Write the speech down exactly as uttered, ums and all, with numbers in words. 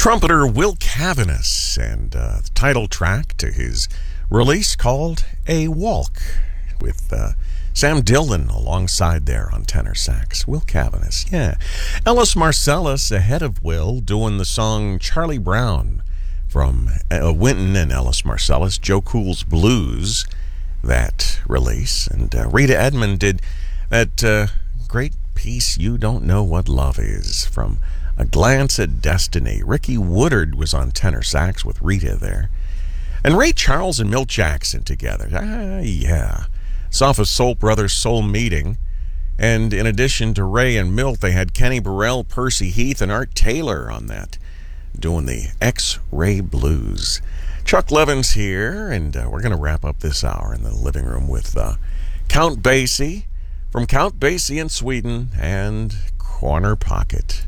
trumpeter Will Cavanis, and uh, the title track to his release called A Walk, with uh, Sam Dillon alongside there on tenor sax. Will Cavanis, yeah. Ellis Marsalis ahead of Will, doing the song Charlie Brown from uh, Wynton and Ellis Marsalis, Joe Cool's Blues, that release. And uh, Rita Edmond did that uh, great piece, You Don't Know What Love Is, from A Glance at Destiny. Ricky Woodard was on tenor sax with Rita there. And Ray Charles and Milt Jackson together. Ah, yeah. It's off of Soul Brothers Soul Meeting. And in addition to Ray and Milt, they had Kenny Burrell, Percy Heath, and Art Taylor on that, doing the X-Ray Blues. Chuck Levin's here, and uh, we're going to wrap up this hour in the living room with uh, Count Basie from Count Basie in Sweden and Corner Pocket.